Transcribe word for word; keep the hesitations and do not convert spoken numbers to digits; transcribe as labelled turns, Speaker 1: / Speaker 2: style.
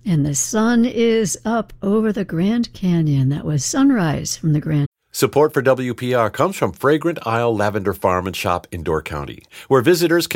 Speaker 1: And the sun is up over the Grand Canyon. That was sunrise from the Grand.
Speaker 2: Support for W P R comes from Fragrant Isle Lavender Farm and Shop in Door County, where visitors can